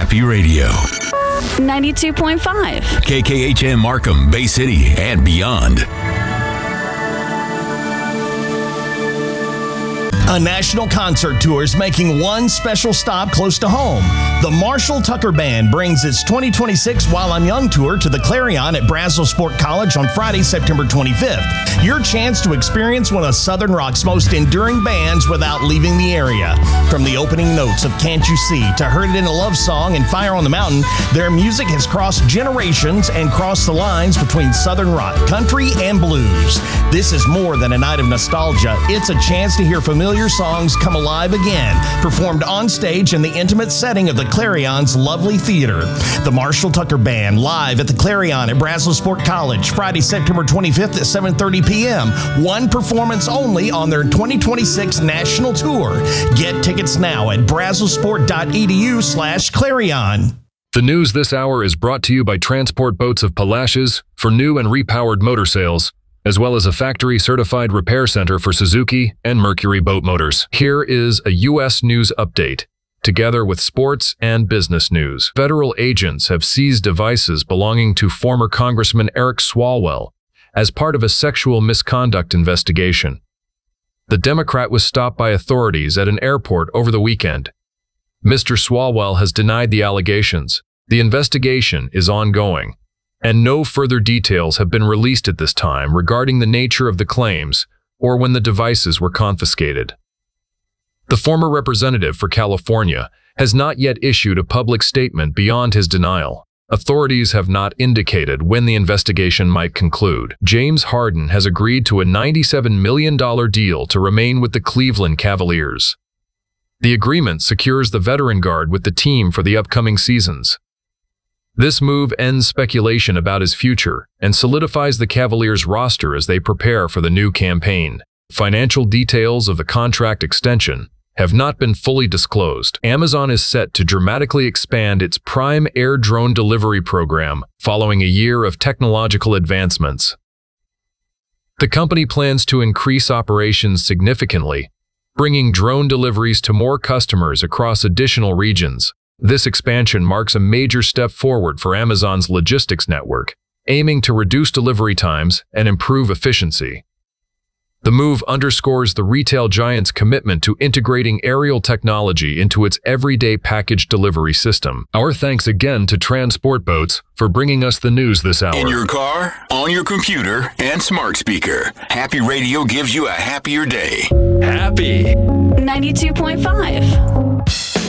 Happy Radio. 92.5. KKHM Markham, Bay City, and beyond. A national concert tour is making one special stop close to home. The Marshall Tucker Band brings its 2026 While I'm Young tour to the Clarion at Brazosport College on Friday, September 25th. Your chance to experience one of Southern Rock's most enduring bands without leaving the area. From the opening notes of Can't You See to Heard It in a Love Song and Fire on the Mountain, their music has crossed generations and crossed the lines between Southern rock, country, and blues. This is more than a night of nostalgia. It's a chance to hear familiar songs come alive again, performed on stage in the intimate setting of the Clarion's lovely theater. The Marshall Tucker Band live at the Clarion at Brazosport College, Friday, September 25th at 7:30 p.m. One performance only on their 2026 national tour. Get tickets now at brazosport.edu/Clarion. The news this hour is brought to you by Transport Boats of Palacios for new and repowered motor sales, as well as a factory-certified repair center for Suzuki and Mercury boat motors. Here is a U.S. news update, together with sports and business news. Federal agents have seized devices belonging to former Congressman Eric Swalwell as part of a sexual misconduct investigation. The Democrat was stopped by authorities at an airport over the weekend. Mr. Swalwell has denied the allegations. The investigation is ongoing, and no further details have been released at this time regarding the nature of the claims or when the devices were confiscated. The former representative for California has not yet issued a public statement beyond his denial. Authorities have not indicated when the investigation might conclude. James Harden has agreed to a $97 million deal to remain with the Cleveland Cavaliers. The agreement secures the veteran guard with the team for the upcoming seasons. This move ends speculation about his future and solidifies the Cavaliers' roster as they prepare for the new campaign. Financial details of the contract extension have not been fully disclosed. Amazon is set to dramatically expand its Prime Air drone delivery program following a year of technological advancements. The company plans to increase operations significantly, bringing drone deliveries to more customers across additional regions. This expansion marks a major step forward for Amazon's logistics network, aiming to reduce delivery times and improve efficiency. The move underscores the retail giant's commitment to integrating aerial technology into its everyday package delivery system. Our thanks again to Transport Boats for bringing us the news this hour. In your car, on your computer, and smart speaker, Happy Radio gives you a happier day. Happy 92.5.